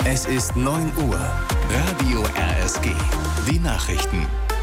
Es ist 9 Uhr. Radio RSG. Die Nachrichten.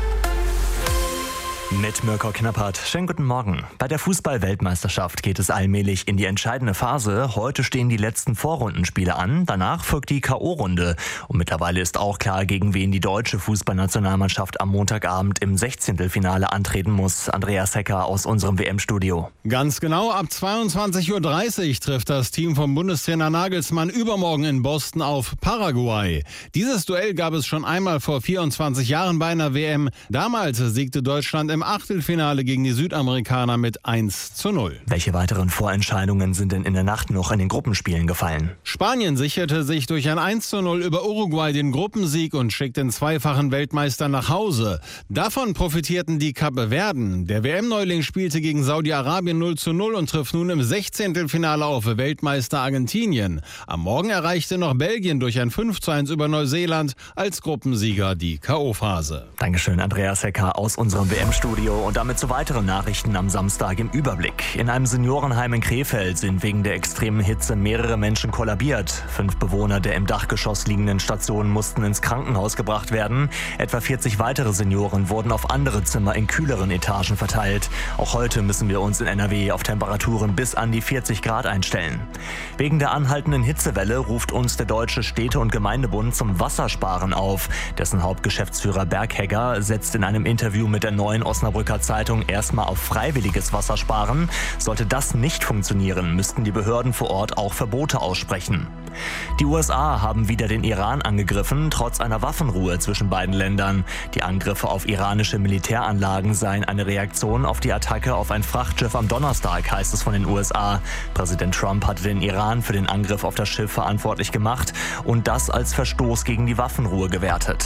Mit Mirko Knappert. Schönen guten Morgen. Bei der Fußball-Weltmeisterschaft geht es allmählich in die entscheidende Phase. Heute stehen die letzten Vorrundenspiele an. Danach folgt die K.O.-Runde. Und mittlerweile ist auch klar, gegen wen die deutsche Fußballnationalmannschaft am Montagabend im 16. antreten muss. Andreas Hecker aus unserem WM-Studio. Ganz genau, ab 22:30 Uhr trifft das Team vom Bundestrainer Nagelsmann übermorgen in Boston auf Paraguay. Dieses Duell gab es schon einmal vor 24 Jahren bei einer WM. Damals siegte Deutschland im Achtelfinale gegen die Südamerikaner mit 1:0. Welche weiteren Vorentscheidungen sind denn in der Nacht noch in den Gruppenspielen gefallen? Spanien sicherte sich durch ein 1:0 über Uruguay den Gruppensieg und schickt den zweifachen Weltmeister nach Hause. Davon profitierten die Kapverden. Der WM-Neuling spielte gegen Saudi-Arabien 0:0 und trifft nun im 16. auf Weltmeister Argentinien. Am Morgen erreichte noch Belgien durch ein 5:1 über Neuseeland als Gruppensieger die K.O.-Phase. Dankeschön, Andreas Hecker aus unserem WM-Studio. Und damit zu weiteren Nachrichten am Samstag im Überblick. In einem Seniorenheim in Krefeld sind wegen der extremen Hitze mehrere Menschen kollabiert. 5 Bewohner der im Dachgeschoss liegenden Station mussten ins Krankenhaus gebracht werden. Etwa 40 weitere Senioren wurden auf andere Zimmer in kühleren Etagen verteilt. Auch heute müssen wir uns in NRW auf Temperaturen bis an die 40 Grad einstellen. Wegen der anhaltenden Hitzewelle ruft uns der Deutsche Städte- und Gemeindebund zum Wassersparen auf. Dessen Hauptgeschäftsführer Berghegger setzt in einem Interview mit der Neuen Osnabrücker Zeitung erstmal auf freiwilliges Wassersparen. Sollte das nicht funktionieren, müssten die Behörden vor Ort auch Verbote aussprechen. Die USA haben wieder den Iran angegriffen, trotz einer Waffenruhe zwischen beiden Ländern. Die Angriffe auf iranische Militäranlagen seien eine Reaktion auf die Attacke auf ein Frachtschiff am Donnerstag, heißt es von den USA. Präsident Trump hatte den Iran für den Angriff auf das Schiff verantwortlich gemacht und das als Verstoß gegen die Waffenruhe gewertet.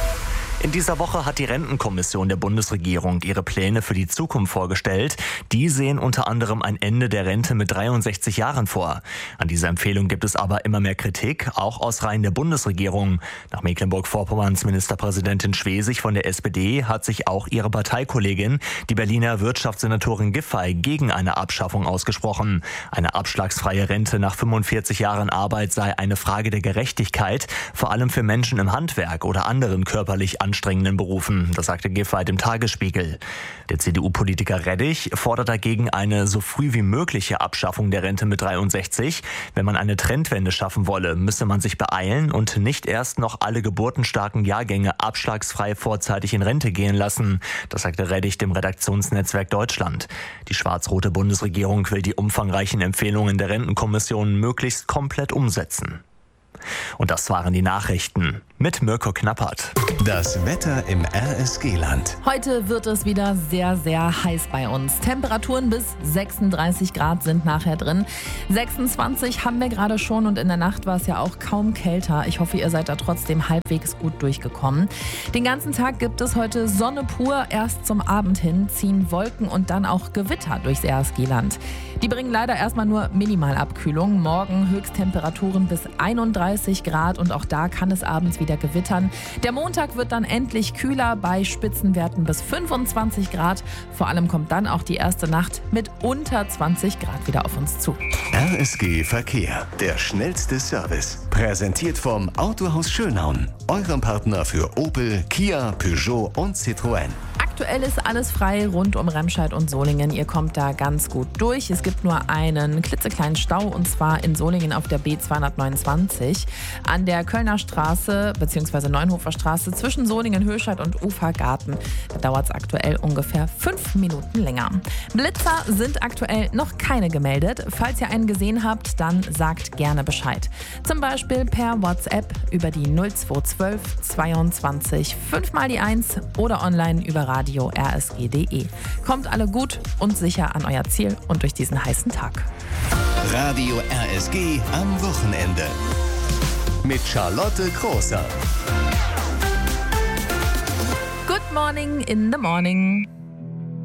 In dieser Woche hat die Rentenkommission der Bundesregierung ihre Pläne für die Zukunft vorgestellt. Die sehen unter anderem ein Ende der Rente mit 63 Jahren vor. An dieser Empfehlung gibt es aber immer mehr Kritik, auch aus Reihen der Bundesregierung. Nach Mecklenburg-Vorpommerns Ministerpräsidentin Schwesig von der SPD hat sich auch ihre Parteikollegin, die Berliner Wirtschaftssenatorin Giffey, gegen eine Abschaffung ausgesprochen. Eine abschlagsfreie Rente nach 45 Jahren Arbeit sei eine Frage der Gerechtigkeit, vor allem für Menschen im Handwerk oder anderen körperlich anstrengenden Berufen, das sagte Giffey dem Tagesspiegel. Der CDU-Politiker Reddich fordert dagegen eine so früh wie mögliche Abschaffung der Rente mit 63. Wenn man eine Trendwende schaffen wolle, müsse man sich beeilen und nicht erst noch alle geburtenstarken Jahrgänge abschlagsfrei vorzeitig in Rente gehen lassen. Das sagte Reddich dem Redaktionsnetzwerk Deutschland. Die schwarz-rote Bundesregierung will die umfangreichen Empfehlungen der Rentenkommission möglichst komplett umsetzen. Und das waren die Nachrichten mit Mirko Knappert. Das Wetter im RSG-Land. Heute wird es wieder sehr, sehr heiß bei uns. Temperaturen bis 36 Grad sind nachher drin. 26 haben wir gerade schon und in der Nacht war es ja auch kaum kälter. Ich hoffe, ihr seid da trotzdem halbwegs gut durchgekommen. Den ganzen Tag gibt es heute Sonne pur. Erst zum Abend hin ziehen Wolken und dann auch Gewitter durchs RSG-Land. Die bringen leider erstmal nur Minimalabkühlung. Morgen Höchsttemperaturen bis 31 Grad und auch da kann es abends wieder gewittern. Der Montag wird dann endlich kühler bei Spitzenwerten bis 25 Grad. Vor allem kommt dann auch die erste Nacht mit unter 20 Grad wieder auf uns zu. RSG Verkehr, der schnellste Service. Präsentiert vom Autohaus Schönhaun, eurem Partner für Opel, Kia, Peugeot und Citroën. Aktuell ist alles frei rund um Remscheid und Solingen. Ihr kommt da ganz gut durch. Es gibt nur einen klitzekleinen Stau und zwar in Solingen auf der B229 an der Kölner Straße bzw. Neunhofer Straße zwischen Solingen, Höscheid und Ufergarten. Da dauert es aktuell ungefähr 5 Minuten länger. Blitzer sind aktuell noch keine gemeldet. Falls ihr einen gesehen habt, dann sagt gerne Bescheid. Zum Beispiel per WhatsApp über die 0212 22 5 mal die 1 oder online über radio rsg.de. Kommt alle gut und sicher an euer Ziel und durch diesen heißen Tag. Radio RSG am Wochenende. Mit Charlotte Großer. Good morning in the morning.